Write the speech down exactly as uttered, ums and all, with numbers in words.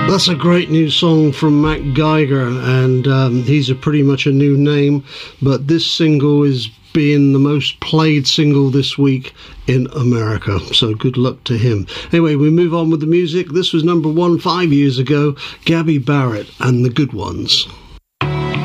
That's a great new song from Mac Geiger, and um, he's a pretty much a new name, but this single is being the most played single this week in America, so good luck to him. Anyway, we move on with the music. This was number one five years ago, Gabby Barrett and the Good Ones.